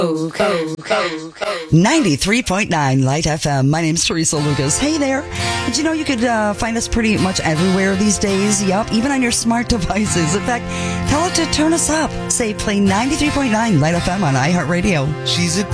93.9 Light FM. My name's Teresa Lucas. Hey there. Did you know you could find us pretty much everywhere these days? Yup, even on your smart devices. In fact, tell it to turn us up. Say play 93.9 Light FM on iHeartRadio. She's a